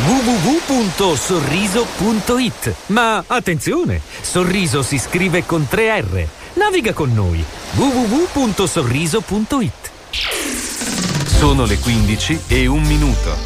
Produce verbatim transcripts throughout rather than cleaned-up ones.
w w w punto sorriso punto it. Ma attenzione, Sorriso si scrive con tre R. Naviga con noi. w w w punto sorriso punto it. Sono le quindici e un minuto.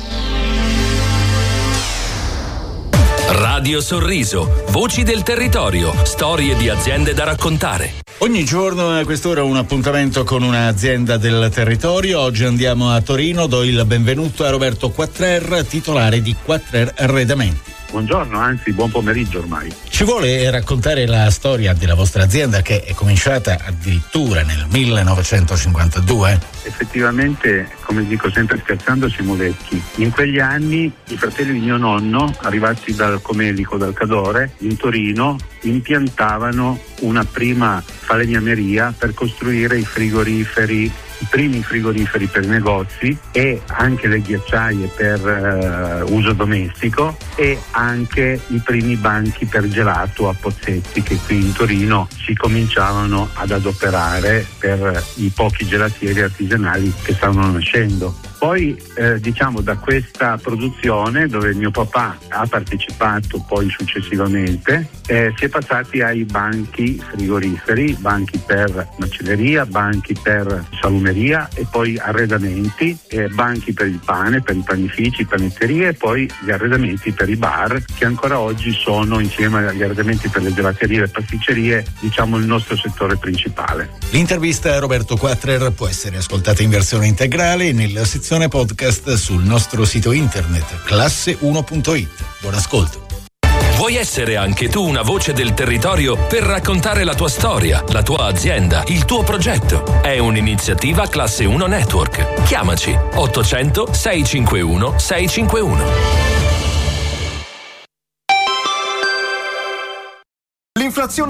Radio Sorriso, voci del territorio, storie di aziende da raccontare. Ogni giorno a quest'ora un appuntamento con un'azienda del territorio. Oggi andiamo a Torino, do il benvenuto a Roberto Quattrer, titolare di Quattrer Arredamenti. Buongiorno, anzi buon pomeriggio ormai. Ci vuole raccontare la storia della vostra azienda, che è cominciata addirittura nel millenovecentocinquantadue? Effettivamente, come dico sempre scherzando, siamo vecchi. In quegli anni i fratelli di mio nonno, arrivati dal Comelico, dal Cadore, in Torino, impiantavano una prima falegnameria per costruire i frigoriferi, i primi frigoriferi per i negozi e anche le ghiacciaie per uh, uso domestico e anche i primi banchi per gelato a Pozzetti, che qui in Torino si cominciavano ad adoperare per i pochi gelatieri artigianali che stavano nascendo. Poi eh, diciamo da questa produzione, dove mio papà ha partecipato poi successivamente, eh, si è passati ai banchi frigoriferi, banchi per macelleria, banchi per salumeria e poi arredamenti, eh, banchi per il pane, per i panifici, panetterie e poi gli arredamenti per i bar, che ancora oggi sono, insieme agli arredamenti per le gelaterie e le pasticcerie, diciamo il nostro settore principale. L'intervista a Roberto Quattrer può essere ascoltata in versione integrale nella sezione podcast sul nostro sito internet classe uno punto it. Buon ascolto. Vuoi essere anche tu una voce del territorio per raccontare la tua storia, la tua azienda, il tuo progetto? È un'iniziativa Classe uno Network. Chiamaci ottocento sei cinque uno sei cinque uno. L'inflazione